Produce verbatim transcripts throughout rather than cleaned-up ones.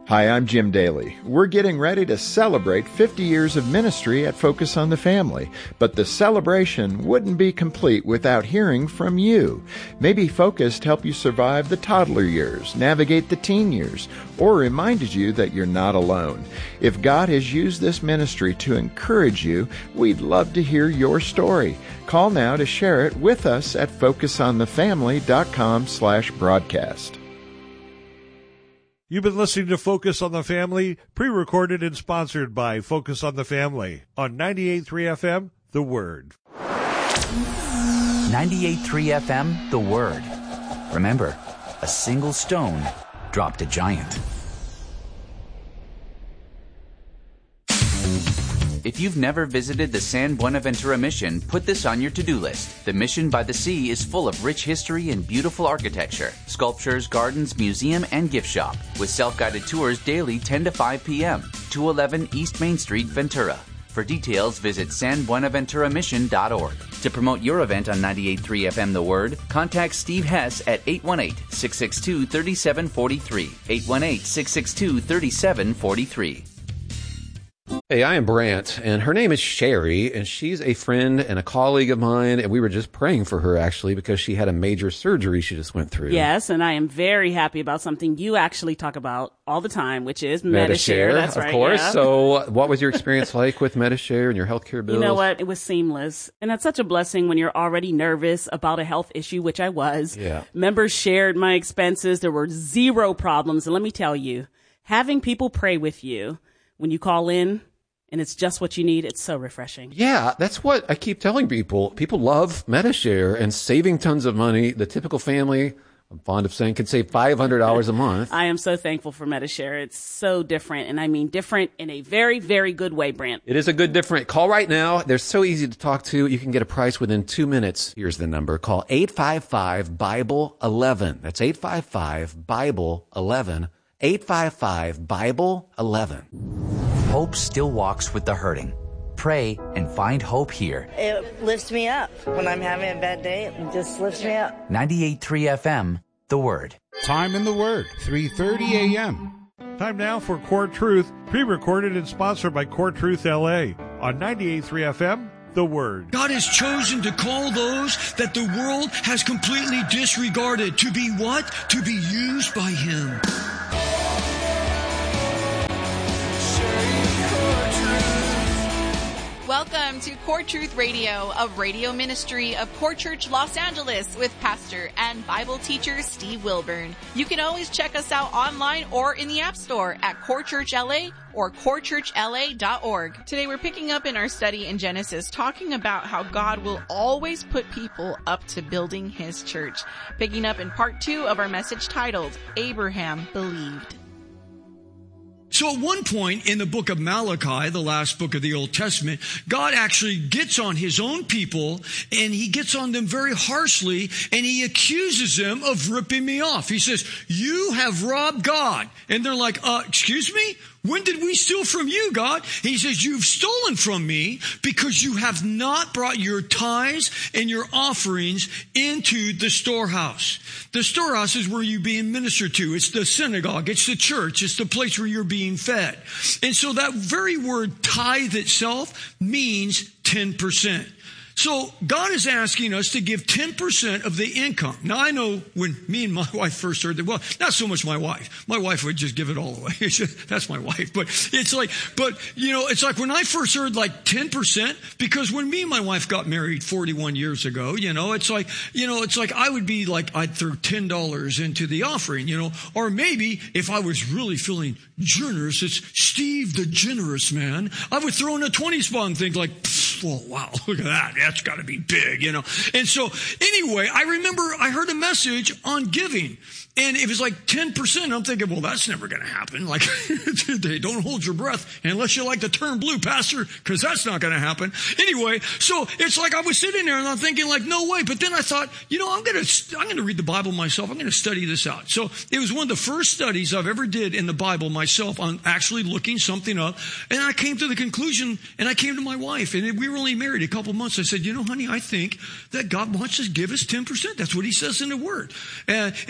Hi, I'm Jim Daly. We're getting ready to celebrate fifty years of ministry at Focus on the Family, but the celebration wouldn't be complete without hearing from you. Maybe Focus helped you survive the toddler years, navigate the teen years, or reminded you that you're not alone. If God has used this ministry to encourage you, we'd love to hear your story. Call now to share it with us at focus on the family dot com slash broadcast. You've been listening to Focus on the Family, pre-recorded and sponsored by Focus on the Family on ninety-eight point three F M, The Word. ninety-eight point three F M, The Word. Remember, a single stone dropped a giant. If you've never visited the San Buenaventura Mission, put this on your to-do list. The Mission by the Sea is full of rich history and beautiful architecture, sculptures, gardens, museum, and gift shop, with self-guided tours daily ten to five p.m. two eleven East Main Street, Ventura. For details, visit san buenaventura mission dot org. To promote your event on ninety-eight point three F M The Word, contact Steve Hess at eight one eight, six six two, three seven four three, eight one eight, six six two, three seven four three. Hey, I am Brant, and her name is Sherry, and she's a friend and a colleague of mine, and we were just praying for her, actually, because she had a major surgery she just went through. Yes, and I am very happy about something you actually talk about all the time, which is Medi-Share. Medi-Share. That's of right, course. yeah. So what was your experience like with Medi-Share and your healthcare bills? You know what? It was seamless. And that's such a blessing when you're already nervous about a health issue, which I was. Yeah. Members shared my expenses. There were zero problems. And let me tell you, having people pray with you when you call in, and it's just what you need, it's so refreshing. Yeah, that's what I keep telling people. People love Medi-Share and saving tons of money. The typical family, I'm fond of saying, can save five hundred dollars a month. I am so thankful for Medi-Share. It's so different, and I mean different in a very, very good way, Brant. It is a good different. Call right now. They're so easy to talk to. You can get a price within two minutes. Here's the number. Call eight five five, Bible eleven. That's eight five five, Bible eleven. eight five five, Bible eleven. Hope still walks with the hurting. Pray and find hope here. It lifts me up. When I'm having a bad day, it just lifts me up. ninety-eight point three F M, The Word. Time in the Word, three thirty a.m. Time now for Core Truth, pre-recorded and sponsored by Core Truth L A on ninety-eight point three F M, The Word. God has chosen to call those that the world has completely disregarded to be what? To be used by Him. Welcome to Core Truth Radio, a radio ministry of Core Church Los Angeles with pastor and Bible teacher Steve Wilburn. You can always check us out online or in the App Store at Core Church L A or core church l a dot org. Today we're picking up in our study in Genesis, talking about how God will always put people up to building His church. Picking up in part two of our message titled, Abraham Believed. So at one point in the book of Malachi, the last book of the Old Testament, God actually gets on His own people, and He gets on them very harshly, and He accuses them of ripping me off. He says, you have robbed God. And they're like, uh, excuse me? When did we steal from you, God? He says, you've stolen from me because you have not brought your tithes and your offerings into the storehouse. The storehouse is where you're being ministered to. It's the synagogue. It's the church. It's the place where you're being fed. And so that very word tithe itself means ten percent. So God is asking us to give ten percent of the income. Now, I know when me and my wife first heard that, well, not so much my wife. My wife would just give it all away. That's my wife. But it's like, but, you know, it's like when I first heard like ten percent, because when me and my wife got married forty-one years ago, you know, it's like, you know, it's like I would be like, I'd throw ten dollars into the offering, you know, or maybe if I was really feeling generous, it's Steve the generous man, I would throw in a twenty spot and think like, oh, wow, look at that. That's got to be big, you know. And so anyway, I remember I heard a message on giving, and it was like ten percent. I'm thinking, well, that's never going to happen. Like, don't hold your breath unless you like to turn blue, Pastor, because that's not going to happen. Anyway, so it's like I was sitting there and I'm thinking like, no way. But then I thought, you know, I'm going to, I'm going to read the Bible myself. I'm going to study this out. So it was one of the first studies I've ever did in the Bible myself on actually looking something up. And I came to the conclusion, and I came to my wife, and we were only married a couple months. I said, you know, honey, I think that God wants to give us ten percent. That's what He says in the Word. Uh, and He says that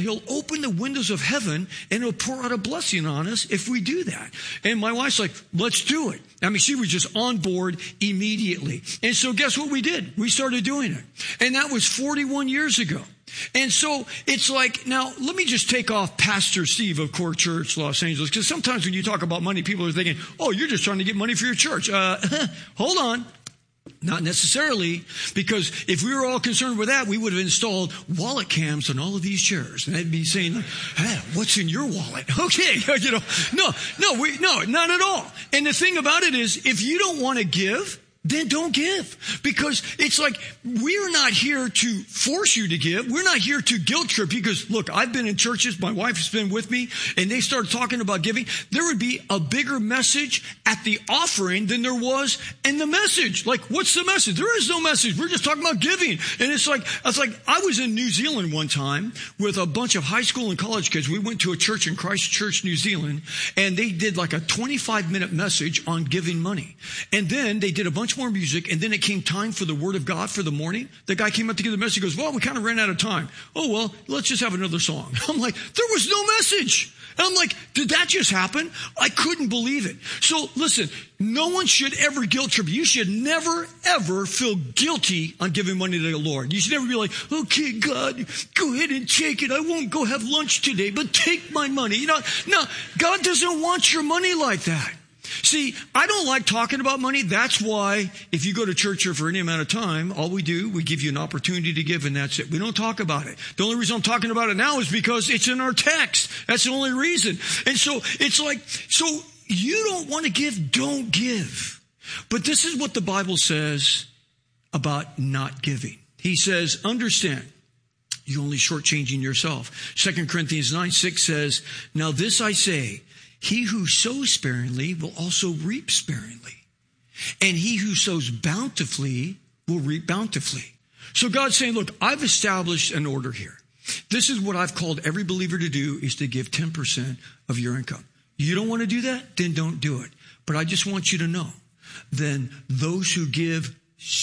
that he'll open the windows of heaven and he'll pour out a blessing on us if we do that. And my wife's like, let's do it. I mean, she was just on board immediately. And so guess what we did? We started doing it. And that was forty-one years ago. And so it's like, now let me just take off Pastor Steve of Core Church, Los Angeles, because sometimes when you talk about money, people are thinking, oh, you're just trying to get money for your church. Uh, hold on. Not necessarily, because if we were all concerned with that, we would have installed wallet cams on all of these chairs. And they'd be saying, hey, what's in your wallet? Okay, you know, no, no, we, no, not at all. And the thing about it is, if you don't want to give, then don't give. Because it's like, we're not here to force you to give. We're not here to guilt trip you. Because look, I've been in churches, my wife has been with me, and they started talking about giving. There would be a bigger message at the offering than there was in the message. Like, what's the message? There is no message. We're just talking about giving. And it's like, it's like, I was in New Zealand one time with a bunch of high school and college kids. We went to a church in Christchurch, New Zealand, and they did like a twenty-five minute message on giving money. And then they did a bunch more music, and then it came time for the Word of God for the morning. The guy came up to give the message. He goes, well, we kind of ran out of time. Oh, well, let's just have another song. I'm like, there was no message. And I'm like, did that just happen? I couldn't believe it. So listen, no one should ever guilt trip you. You should never, ever feel guilty on giving money to the Lord. You should never be like, okay, God, go ahead and take it. I won't go have lunch today, but take my money. You know, no, God doesn't want your money like that. See, I don't like talking about money. That's why if you go to church here for any amount of time, all we do, we give you an opportunity to give, and that's it. We don't talk about it. The only reason I'm talking about it now is because it's in our text. That's the only reason. And so it's like, so you don't want to give, don't give. But this is what the Bible says about not giving. He says, understand, you're only shortchanging yourself. Second Corinthians nine six says, now this I say, he who sows sparingly will also reap sparingly. And he who sows bountifully will reap bountifully. So God's saying, look, I've established an order here. This is what I've called every believer to do, is to give ten percent of your income. You don't want to do that? Then don't do it. But I just want you to know, then those who give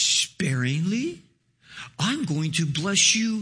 sparingly, I'm going to bless you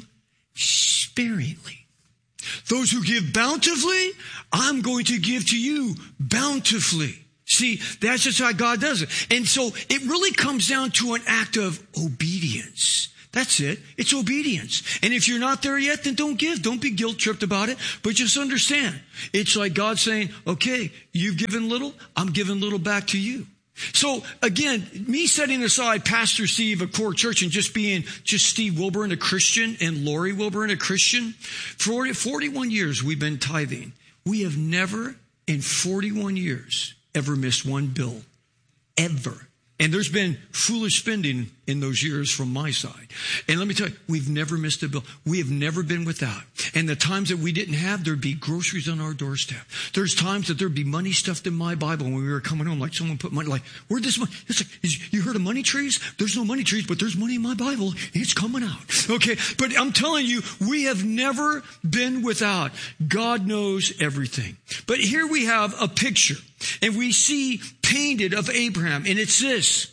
sparingly. Those who give bountifully, I'm going to give to you bountifully. See, that's just how God does it. And so it really comes down to an act of obedience. That's it. It's obedience. And if you're not there yet, then don't give. Don't be guilt tripped about it. But just understand, it's like God saying, okay, you've given little, I'm giving little back to you. So again, me setting aside Pastor Steve of Core Church and just being just Steve Wilburn, a Christian, and Lori Wilburn, a Christian, for forty-one years we've been tithing. We have never in forty-one years ever missed one bill. Ever. And there's been foolish spending in those years from my side. And let me tell you, we've never missed a bill. We have never been without. And the times that we didn't have, there'd be groceries on our doorstep. There's times that there'd be money stuffed in my Bible when we were coming home, like someone put money, like, where'd this money? It's like, is, you heard of money trees? There's no money trees, but there's money in my Bible. It's coming out. Okay. But I'm telling you, we have never been without. God knows everything. But here we have a picture, and we see painted of Abraham, and it's this.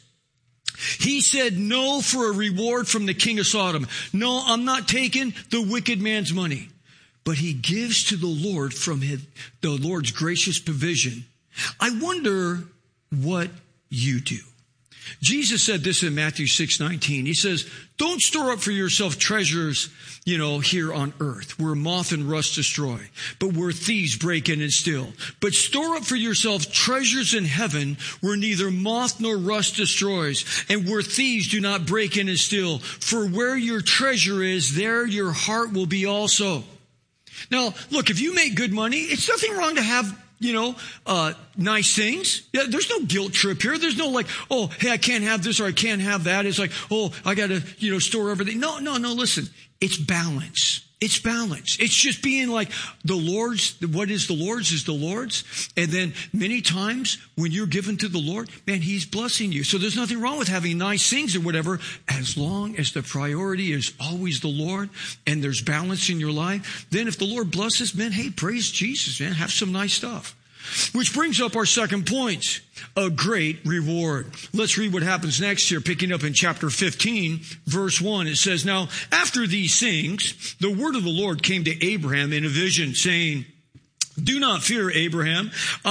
He said no for a reward from the king of Sodom. No, I'm not taking the wicked man's money. But he gives to the Lord from his, the Lord's gracious provision. I wonder what you do. Jesus said this in Matthew six nineteen. He says, don't store up for yourself treasures, you know, here on earth, where moth and rust destroy, but where thieves break in and steal. But store up for yourself treasures in heaven, where neither moth nor rust destroys, and where thieves do not break in and steal. For where your treasure is, there your heart will be also. Now, look, if you make good money, it's nothing wrong to have, you know, uh, nice things. Yeah, there's no guilt trip here. There's no like, oh, hey, I can't have this or I can't have that. It's like, oh, I got to, you know, store everything. No, no, no. Listen, it's balance. It's balance. It's just being like the Lord's, what is the Lord's is the Lord's. And then many times when you're given to the Lord, man, he's blessing you. So there's nothing wrong with having nice things or whatever, as long as the priority is always the Lord and there's balance in your life. Then if the Lord blesses, man, hey, praise Jesus, man, have some nice stuff. Which brings up our second point, a great reward. Let's read what happens next here, picking up in chapter fifteen, verse one. It says, "Now, after these things, the word of the Lord came to Abraham in a vision, saying, 'Do not fear, Abraham.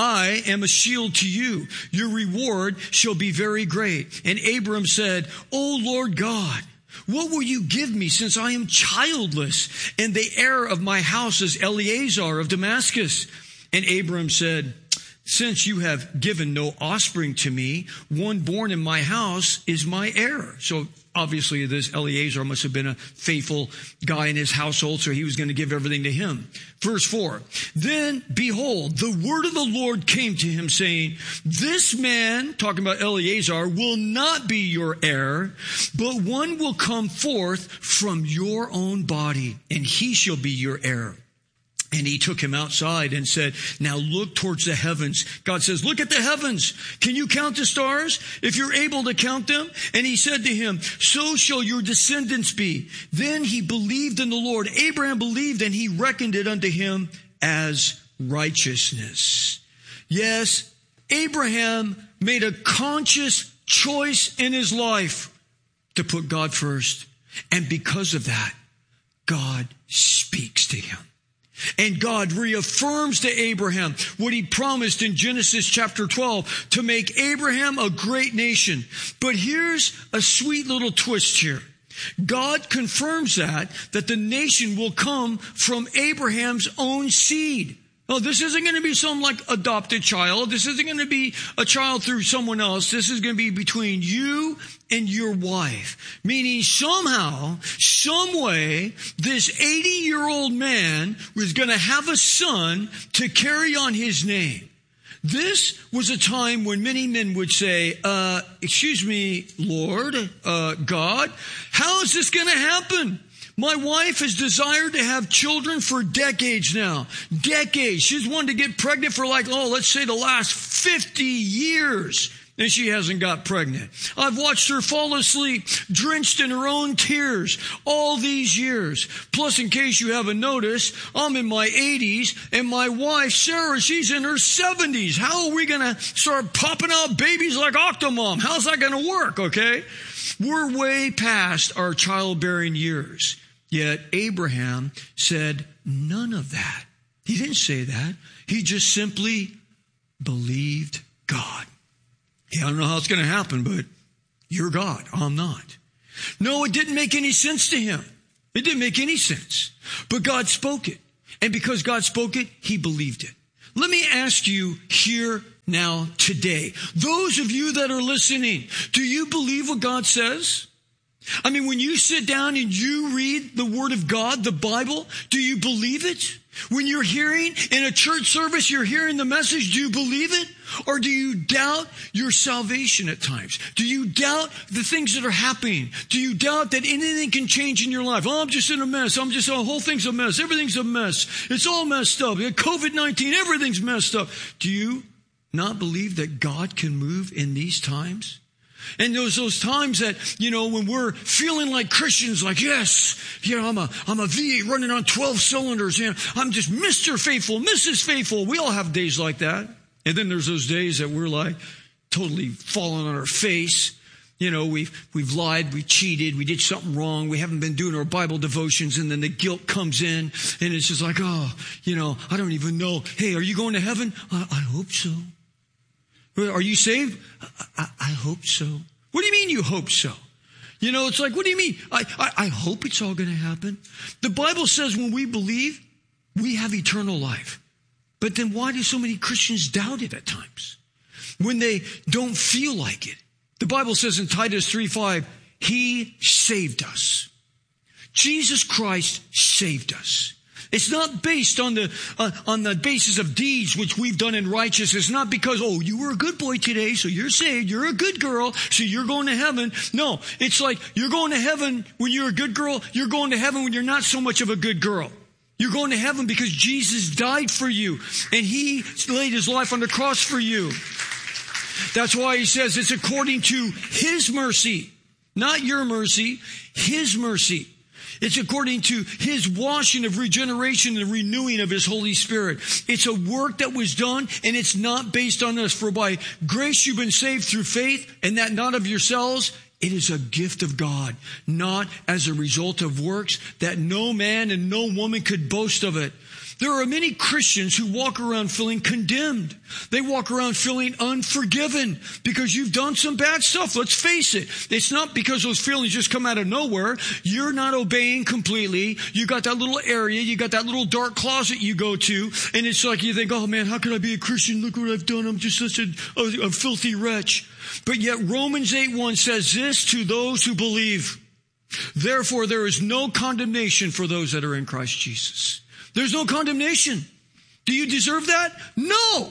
I am a shield to you. Your reward shall be very great.' And Abram said, 'O Lord God, what will you give me, since I am childless, and the heir of my house is Eliezer of Damascus?' And Abram said, 'Since you have given no offspring to me, one born in my house is my heir.'" So obviously this Eliezer must have been a faithful guy in his household, so he was going to give everything to him. Verse four, "Then behold, the word of the Lord came to him, saying, 'This man,'" talking about Eliezer, "'will not be your heir, but one will come forth from your own body, and he shall be your heir.' And he took him outside and said, 'Now look towards the heavens.'" God says, "Look at the heavens. Can you count the stars? If you're able to count them." And he said to him, "So shall your descendants be." Then he believed in the Lord. Abraham believed, and he reckoned it unto him as righteousness. Yes, Abraham made a conscious choice in his life to put God first. And because of that, God speaks to him. And God reaffirms to Abraham what he promised in Genesis chapter twelve, to make Abraham a great nation. But here's a sweet little twist here. God confirms that, that the nation will come from Abraham's own seed. No, this isn't going to be some like adopted child. This isn't going to be a child through someone else. This is going to be between you and your wife. Meaning somehow, some way, this eighty-year-old man was going to have a son to carry on his name. This was a time when many men would say, uh, excuse me, Lord, uh, God, how is this going to happen? My wife has desired to have children for decades now. Decades. She's wanted to get pregnant for like, oh, let's say the last fifty years. And she hasn't got pregnant. I've watched her fall asleep, drenched in her own tears, all these years. Plus, in case you haven't noticed, I'm in my eighties, and my wife, Sarah, she's in her seventies. How are we going to start popping out babies like Octomom? How's that going to work, okay? We're way past our childbearing years. Yet Abraham said none of that. He didn't say that. He just simply believed God. Yeah, I don't know how it's going to happen, but you're God. I'm not. No, it didn't make any sense to him. It didn't make any sense. But God spoke it. And because God spoke it, he believed it. Let me ask you here now today, those of you that are listening, do you believe what God says? I mean, when you sit down and you read the Word of God, the Bible, do you believe it? When you're hearing in a church service, you're hearing the message, do you believe it? Or do you doubt your salvation at times? Do you doubt the things that are happening? Do you doubt that anything can change in your life? Oh, I'm just in a mess. I'm just, the whole thing's a mess. Everything's a mess. It's all messed up. covid nineteen, everything's messed up. Do you not believe that God can move in these times? And those those times that, you know, when we're feeling like Christians, like, yes, you know, I'm a I'm a V eight running on twelve cylinders, you know, I'm just Mister Faithful, Missus Faithful. We all have days like that. And then there's those days that we're like totally falling on our face. You know, we've we've lied, we cheated, we did something wrong, we haven't been doing our Bible devotions, and then the guilt comes in, and it's just like, oh, you know, I don't even know. Hey, are you going to heaven? I, I hope so. Are you saved? I, I, I hope so. What do you mean you hope so? You know, it's like, what do you mean? I, I, I hope it's all going to happen. The Bible says when we believe, we have eternal life. But then why do so many Christians doubt it at times? When they don't feel like it. The Bible says in Titus three five, he saved us. Jesus Christ saved us. It's not based on the uh, on the basis of deeds which we've done in righteousness. It's not because, oh, you were a good boy today, so you're saved. You're a good girl, so you're going to heaven. No, it's like you're going to heaven when you're a good girl. You're going to heaven when you're not so much of a good girl. You're going to heaven because Jesus died for you, and he laid his life on the cross for you. That's why he says it's according to his mercy, not your mercy, his mercy. It's according to his washing of regeneration and renewing of his Holy Spirit. It's a work that was done, and it's not based on us. For by grace you've been saved through faith, and that not of yourselves. It is a gift of God, not as a result of works, that no man and no woman could boast of it. There are many Christians who walk around feeling condemned. They walk around feeling unforgiven because you've done some bad stuff. Let's face it. It's not because those feelings just come out of nowhere. You're not obeying completely. You got that little area. You got that little dark closet you go to. And it's like you think, oh man, how can I be a Christian? Look what I've done. I'm just such a, a, a filthy wretch. But yet Romans eight one says this to those who believe. Therefore, there is no condemnation for those that are in Christ Jesus. There's no condemnation. Do you deserve that? No.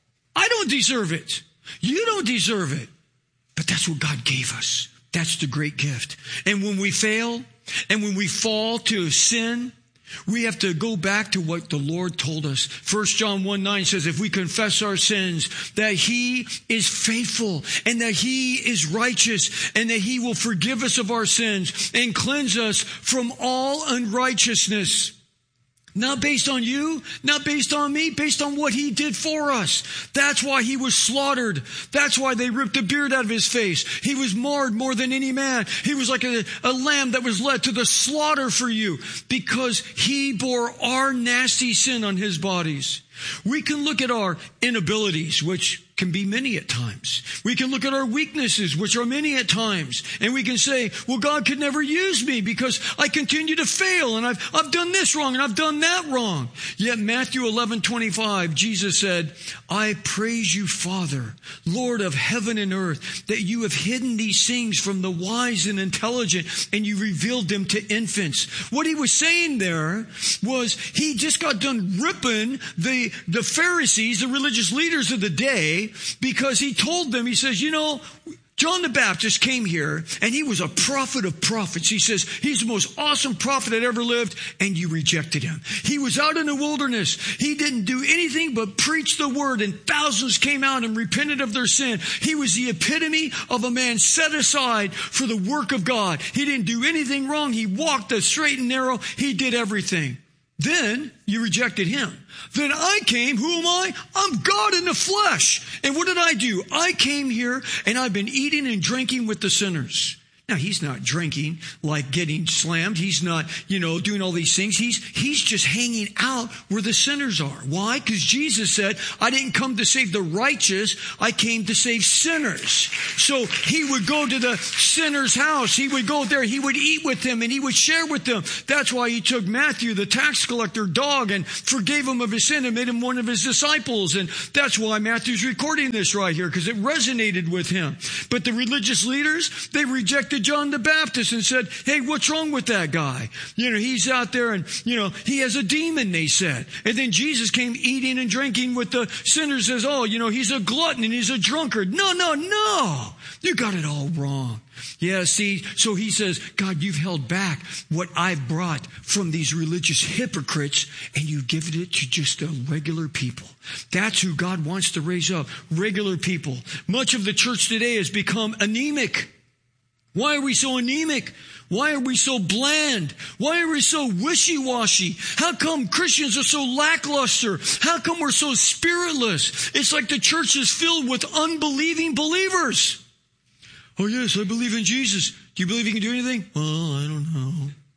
I don't deserve it. You don't deserve it. But that's what God gave us. That's the great gift. And when we fail, and when we fall to sin, we have to go back to what the Lord told us. First John one nine says, if we confess our sins, that he is faithful and that he is righteous and that he will forgive us of our sins and cleanse us from all unrighteousness. Not based on you, not based on me, based on what he did for us. That's why he was slaughtered. That's why they ripped the beard out of his face. He was marred more than any man. He was like a, a lamb that was led to the slaughter for you because he bore our nasty sin on his bodies. We can look at our inabilities, which can be many at times. We can look at our weaknesses, which are many at times. And we can say, well, God could never use me because I continue to fail and I've, I've done this wrong and I've done that wrong. Yet Matthew eleven twenty-five, Jesus said, I praise you, Father, Lord of heaven and earth, that you have hidden these things from the wise and intelligent and you revealed them to infants. What he was saying there was he just got done ripping the, the Pharisees, the religious leaders of the day, because he told them, he says, you know, John the Baptist came here and he was a prophet of prophets. He says he's the most awesome prophet that ever lived, and you rejected him. He was out in the wilderness. He didn't do anything but preach the word, and thousands came out and repented of their sin. He was the epitome of a man set aside for the work of God. He didn't do anything wrong. He walked the straight and narrow. He did everything. Then you rejected him. Then I came. Who am I? I'm God in the flesh. And what did I do? I came here and I've been eating and drinking with the sinners. Now, he's not drinking like getting slammed. He's not, you know, doing all these things. He's, he's just hanging out where the sinners are. Why? Because Jesus said, I didn't come to save the righteous. I came to save sinners. So he would go to the sinner's house. He would go there. He would eat with them and he would share with them. That's why he took Matthew, the tax collector dog, and forgave him of his sin and made him one of his disciples. And that's why Matthew's recording this right here, because it resonated with him. But the religious leaders, they rejected John the Baptist and said, hey, what's wrong with that guy? You know, he's out there and, you know, he has a demon, they said. And then Jesus came eating and drinking with the sinners, says, oh, you know, he's a glutton and he's a drunkard. No, no, no. You got it all wrong. Yeah, see, so he says, God, you've held back what I've brought from these religious hypocrites and you've given it to just the regular people. That's who God wants to raise up, regular people. Much of the church today has become anemic. Why are we so anemic? Why are we so bland? Why are we so wishy-washy? How come Christians are so lackluster? How come we're so spiritless? It's like the church is filled with unbelieving believers. Oh yes, I believe in Jesus. Do you believe he can do anything? Well, I don't know.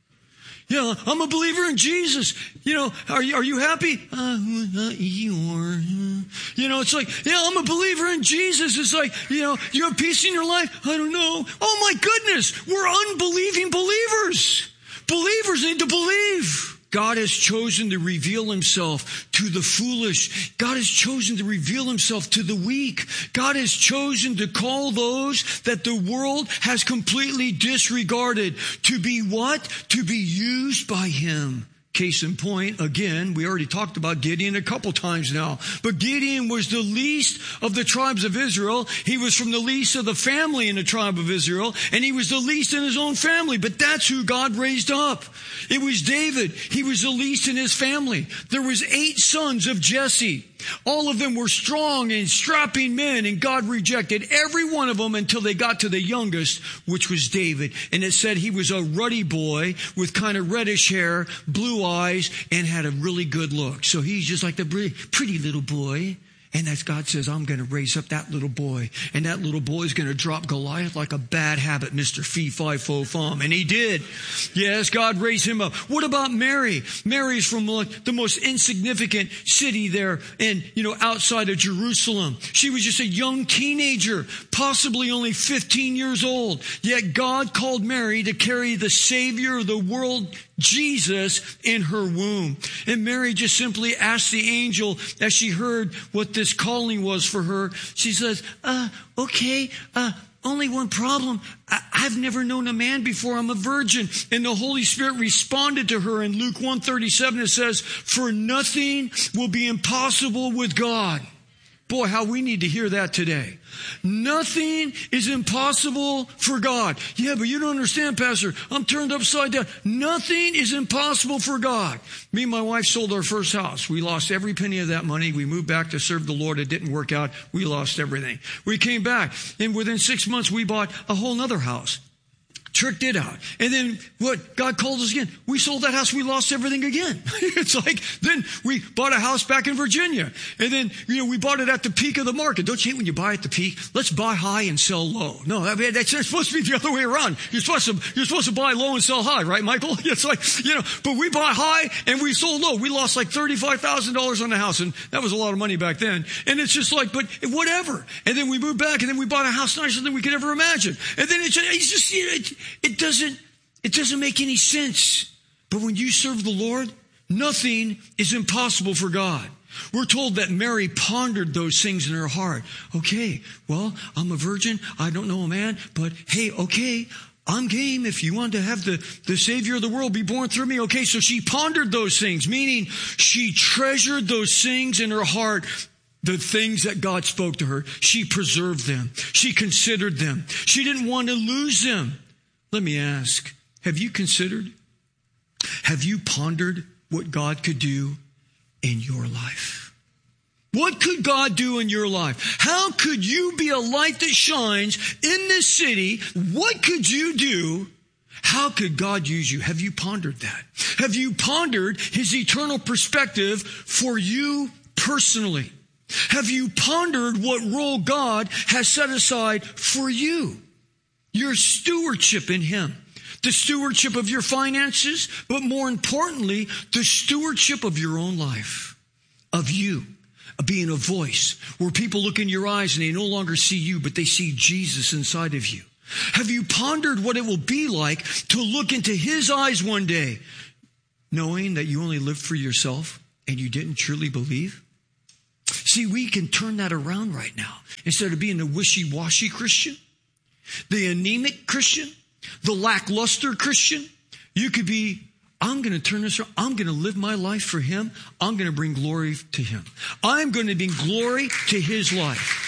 Yeah, I'm a believer in Jesus. You know, are you, are you happy? Uh, not you are. You know, it's like, yeah, I'm a believer in Jesus. It's like, you know, you have peace in your life? I don't know. Oh my goodness, we're unbelieving believers. Believers need to believe. God has chosen to reveal himself to the foolish. God has chosen to reveal himself to the weak. God has chosen to call those that the world has completely disregarded to be what? To be used by him. Case in point, again, we already talked about Gideon a couple times now. But Gideon was the least of the tribes of Israel. He was from the least of the family in the tribe of Israel. And he was the least in his own family. But that's who God raised up. It was David. He was the least in his family. There was eight sons of Jesse. All of them were strong and strapping men, and God rejected every one of them until they got to the youngest, which was David. And it said he was a ruddy boy with kind of reddish hair, blue eyes, and had a really good look. So he's just like the pretty little boy. And as God says, I'm going to raise up that little boy. And that little boy is going to drop Goliath like a bad habit, Mister Fee, Fi, Fo, Fum. And he did. Yes, God raised him up. What about Mary? Mary's from the most insignificant city there and, you know, outside of Jerusalem. She was just a young teenager, possibly only fifteen years old. Yet God called Mary to carry the Savior of the world, Jesus, in her womb. And Mary just simply asked the angel as she heard what this calling was for her. She says, uh, okay, uh, only one problem. I- I've never known a man before. I'm a virgin. And the Holy Spirit responded to her in Luke one thirty-seven. It says, for nothing will be impossible with God. Boy, how we need to hear that today. Nothing is impossible for God. Yeah, but you don't understand, Pastor. I'm turned upside down. Nothing is impossible for God. Me and my wife sold our first house. We lost every penny of that money. We moved back to serve the Lord. It didn't work out. We lost everything. We came back, and within six months, we bought a whole nother house. Tricked it out. And then what? God called us again. We sold that house. We lost everything again. It's like, then we bought a house back in Virginia. And then, you know, we bought it at the peak of the market. Don't you hate when you buy at the peak? Let's buy high and sell low. No, that, that's supposed to be the other way around. You're supposed to, you're supposed to buy low and sell high, right, Michael? It's like, you know, but we bought high and we sold low. We lost like thirty-five thousand dollars on the house. And that was a lot of money back then. And it's just like, but whatever. And then we moved back and then we bought a house nicer than we could ever imagine. And then it's just, it's just you know, it, it doesn't, It doesn't make any sense. But when you serve the Lord, nothing is impossible for God. We're told that Mary pondered those things in her heart. Okay, well, I'm a virgin. I don't know a man. But hey, okay, I'm game. If you want to have the, the Savior of the world be born through me. Okay, so she pondered those things, meaning she treasured those things in her heart. The things that God spoke to her, she preserved them. She considered them. She didn't want to lose them. Let me ask, have you considered, have you pondered what God could do in your life? What could God do in your life? How could you be a light that shines in this city? What could you do? How could God use you? Have you pondered that? Have you pondered his eternal perspective for you personally? Have you pondered what role God has set aside for you? Your stewardship in him. The stewardship of your finances, but more importantly, the stewardship of your own life. Of you. Of being a voice where people look in your eyes and they no longer see you, but they see Jesus inside of you. Have you pondered what it will be like to look into his eyes one day, knowing that you only lived for yourself and you didn't truly believe? See, we can turn that around right now. Instead of being a wishy-washy Christian, the anemic Christian, the lackluster Christian, you could be, I'm going to turn this around. I'm going to live my life for him. I'm going to bring glory to him. I'm going to bring glory to his life.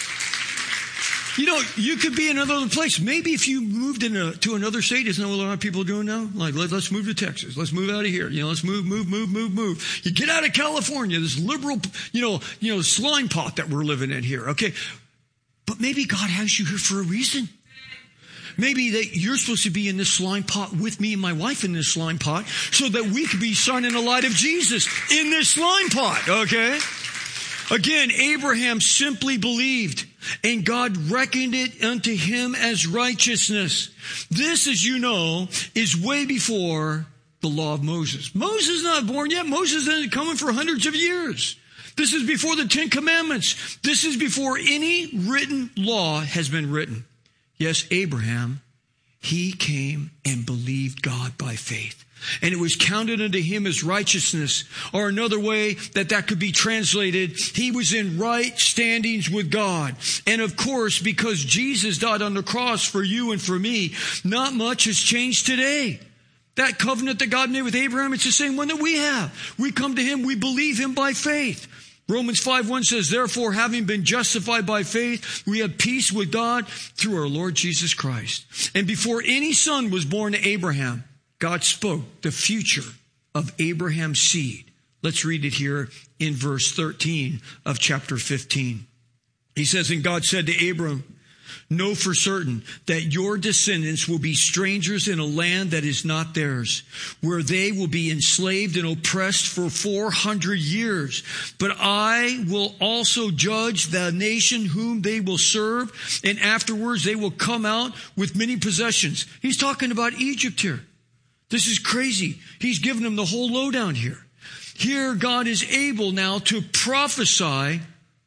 You know, you could be in another place. Maybe if you moved in a, to another state, isn't that what a lot of people are doing now? Like, let, let's move to Texas. Let's move out of here. You know, let's move, move, move, move, move. You get out of California, this liberal, you know, you know, slime pot that we're living in here. Okay. But maybe God has you here for a reason. Maybe that you're supposed to be in this slime pot with me and my wife in this slime pot so that we could be shining the light of Jesus in this slime pot. Okay. Again, Abraham simply believed, and God reckoned it unto him as righteousness. This, as you know, is way before the law of Moses. Moses is not born yet. Moses isn't coming for hundreds of years. This is before the Ten Commandments. This is before any written law has been written. Yes, Abraham, he came and believed God by faith. And it was counted unto him as righteousness. Or another way that that could be translated, he was in right standings with God. And of course, because Jesus died on the cross for you and for me, not much has changed today. That covenant that God made with Abraham, it's the same one that we have. We come to him, we believe him by faith. Romans five one says, therefore, having been justified by faith, we have peace with God through our Lord Jesus Christ. And before any son was born to Abraham, God spoke the future of Abraham's seed. Let's read it here in verse thirteen of chapter fifteen. He says, and God said to Abram, know for certain that your descendants will be strangers in a land that is not theirs, where they will be enslaved and oppressed for four hundred years. But I will also judge the nation whom they will serve, and afterwards they will come out with many possessions. He's talking about Egypt here. This is crazy. He's given them the whole lowdown here. Here God is able now to prophesy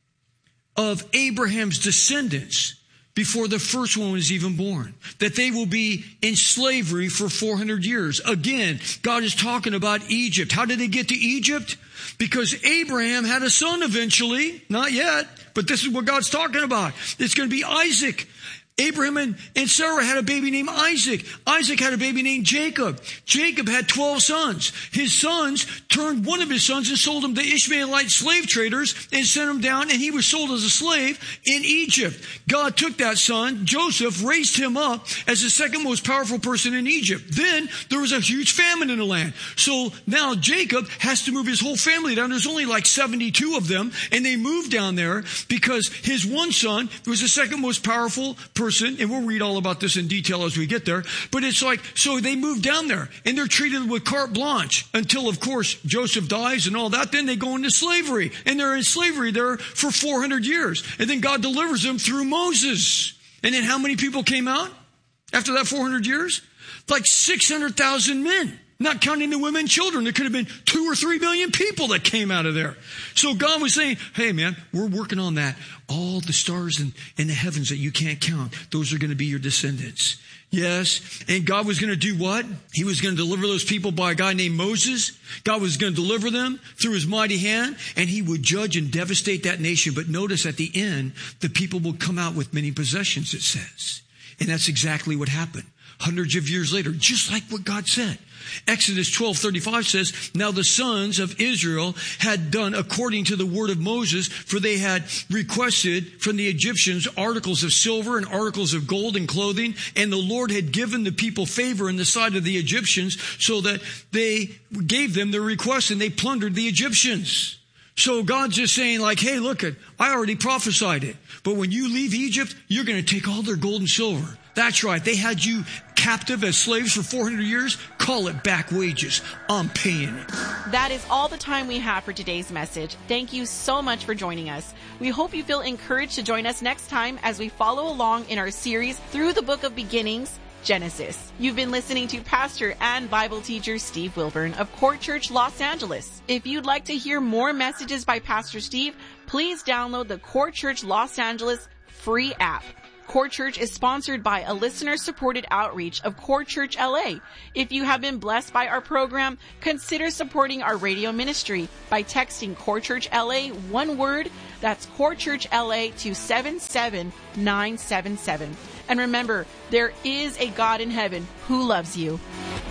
of Abraham's descendants before the first one was even born, that they will be in slavery for four hundred years. Again, God is talking about Egypt. How did they get to Egypt? Because Abraham had a son eventually. Not yet, but this is what God's talking about. It's going to be Isaac. Abraham and, and Sarah had a baby named Isaac. Isaac had a baby named Jacob. Jacob had twelve sons. His sons turned one of his sons and sold him to Ishmaelite slave traders and sent him down, and he was sold as a slave in Egypt. God took that son, Joseph, raised him up as the second most powerful person in Egypt. Then there was a huge famine in the land. So now Jacob has to move his whole family down. There's only like seventy-two of them, and they moved down there because his one son was the second most powerful person. And we'll read all about this in detail as we get there. But it's like, so they move down there and they're treated with carte blanche until, of course, Joseph dies and all that. Then they go into slavery, and they're in slavery there for four hundred years. And then God delivers them through Moses. And then how many people came out after that four hundred years? Like six hundred thousand men. Not counting the women and children. There could have been two or three million people that came out of there. So God was saying, hey man, we're working on that. All the stars in, in the heavens that you can't count, those are going to be your descendants. Yes. And God was going to do what? He was going to deliver those people by a guy named Moses. God was going to deliver them through his mighty hand, and he would judge and devastate that nation. But notice at the end, the people will come out with many possessions, it says. And that's exactly what happened. Hundreds of years later, just like what God said. Exodus twelve thirty-five says, now the sons of Israel had done according to the word of Moses, for they had requested from the Egyptians articles of silver and articles of gold and clothing. And the Lord had given the people favor in the sight of the Egyptians, so that they gave them their request and they plundered the Egyptians. So God's just saying like, hey, look, it, I already prophesied it. But when you leave Egypt, you're going to take all their gold and silver. That's right. They had you captive as slaves for four hundred years. Call it back wages. I'm paying it. That is all the time we have for today's message. Thank you so much for joining us. We hope you feel encouraged to join us next time as we follow along in our series through the book of beginnings, Genesis. You've been listening to pastor and Bible teacher Steve Wilburn of Court Church, Los Angeles. If you'd like to hear more messages by Pastor Steve, please download the Court Church Los Angeles free app. Court Church is sponsored by a listener-supported outreach of Court Church L A. If you have been blessed by our program, consider supporting our radio ministry by texting Court Church L A, one word, that's Court Church L A, to seven seven nine seven seven. And remember, there is a God in heaven who loves you.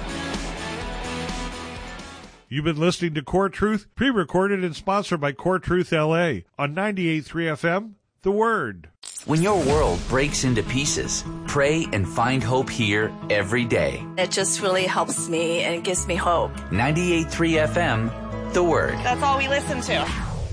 You've been listening to Core Truth, pre-recorded and sponsored by Core Truth L A on ninety-eight point three F M, The Word. When your world breaks into pieces, pray and find hope here every day. It just really helps me and it gives me hope. ninety-eight point three F M, The Word. That's all we listen to.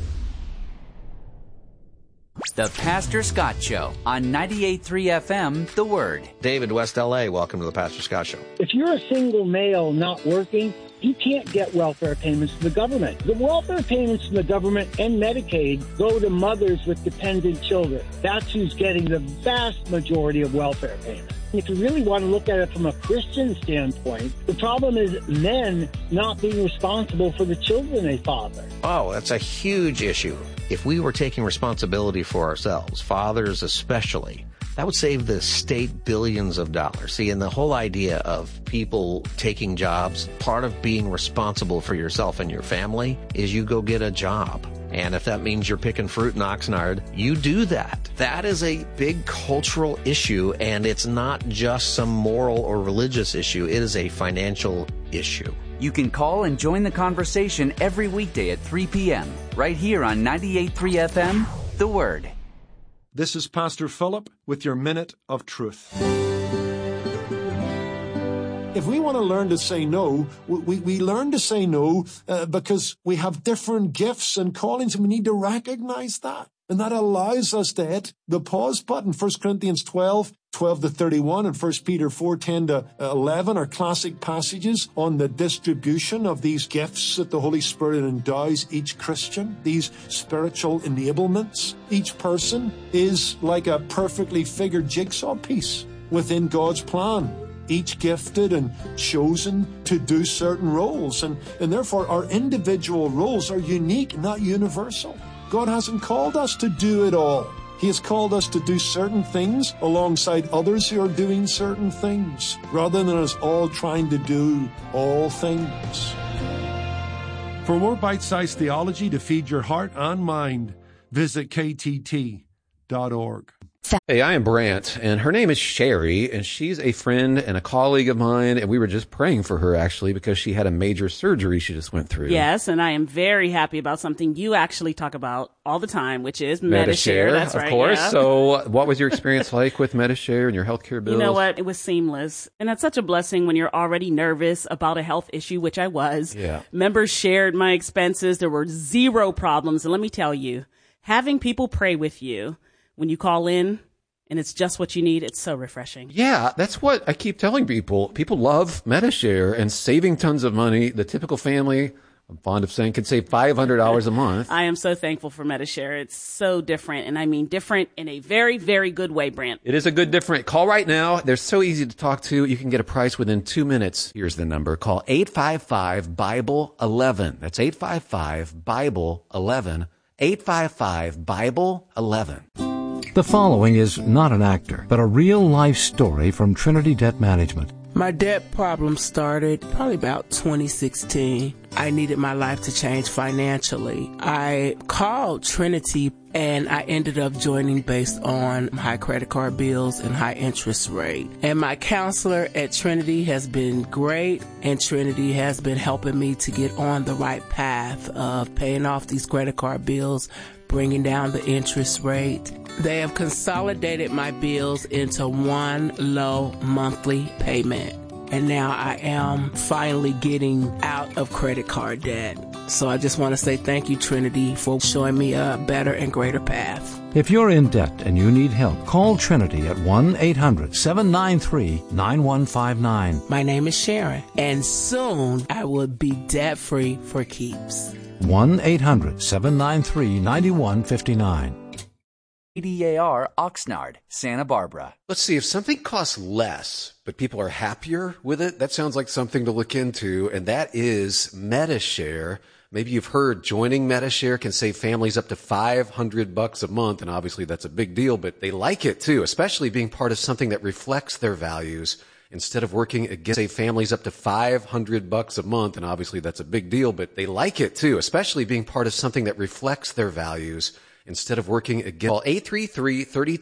The Pastor Scott Show on ninety-eight point three F M, The Word. David, West L A, welcome to the Pastor Scott Show. If you're a single male not working, you can't get welfare payments from the government. The welfare payments from the government and Medicaid go to mothers with dependent children. That's who's getting the vast majority of welfare payments. If you really want to look at it from a Christian standpoint, the problem is men not being responsible for the children they father. Oh, that's a huge issue. If we were taking responsibility for ourselves, fathers especially, that would save the state billions of dollars. See, and the whole idea of people taking jobs, part of being responsible for yourself and your family is you go get a job. And if that means you're picking fruit in Oxnard, you do that. That is a big cultural issue, and it's not just some moral or religious issue. It is a financial issue. You can call and join the conversation every weekday at three p.m. right here on ninety-eight point three F M, The Word. This is Pastor Philip with your Minute of Truth. If we want to learn to say no, we, we learn to say no uh, because we have different gifts and callings, and we need to recognize that. And that allows us to hit the pause button. First Corinthians twelve, twelve to thirty-one, and First Peter four, ten to eleven are classic passages on the distribution of these gifts that the Holy Spirit endows each Christian, these spiritual enablements. Each person is like a perfectly figured jigsaw piece within God's plan, each gifted and chosen to do certain roles. And, and therefore, our individual roles are unique, not universal. God hasn't called us to do it all. He has called us to do certain things alongside others who are doing certain things, rather than us all trying to do all things. For more bite-sized theology to feed your heart and mind, visit K T T dot org. Hey, I am Brant, and her name is Sherry, and she's a friend and a colleague of mine, and we were just praying for her, actually, because she had a major surgery she just went through. Yes, and I am very happy about something you actually talk about all the time, which is Medi-Share. Medi-Share. That's of right, course. yeah. So what was your experience like with Medi-Share and your healthcare bills? You know what? It was seamless. And that's such a blessing when you're already nervous about a health issue, which I was. Yeah. Members shared my expenses. There were zero problems. And let me tell you, having people pray with you when you call in, and it's just what you need, it's so refreshing. Yeah, that's what I keep telling people. People love Medi-Share and saving tons of money. The typical family, I'm fond of saying, can save five hundred dollars a month. I am so thankful for Medi-Share. It's so different, and I mean different in a very, very good way, Brant. It is a good different. Call right now. They're so easy to talk to. You can get a price within two minutes. Here's the number. Call eight five five, Bible eleven. That's eight five five, Bible eleven. eight five five, Bible eleven. The following is not an actor, but a real-life story from Trinity Debt Management. My debt problem started probably about twenty sixteen. I needed my life to change financially. I called Trinity and I ended up joining based on high credit card bills and high interest rate. And my counselor at Trinity has been great, and Trinity has been helping me to get on the right path of paying off these credit card bills, bringing down the interest rate. They have consolidated my bills into one low monthly payment. And now I am finally getting out of credit card debt. So I just want to say thank you, Trinity, for showing me a better and greater path. If you're in debt and you need help, call Trinity at one eight hundred, seven nine three, nine one five nine. My name is Sharon, and soon I will be debt-free for keeps. one eight hundred, seven nine three, nine one five nine. A D A R Oxnard, Santa Barbara. Let's see, if something costs less, but people are happier with it, that sounds like something to look into, and that is Medi-Share. Maybe you've heard joining Medi-Share can save families up to five hundred bucks a month, and obviously that's a big deal, but they like it too, especially being part of something that reflects their values. Instead of working against, save families up to five hundred bucks a month, and obviously that's a big deal, but they like it too, especially being part of something that reflects their values. Instead of working against, call eight three three, three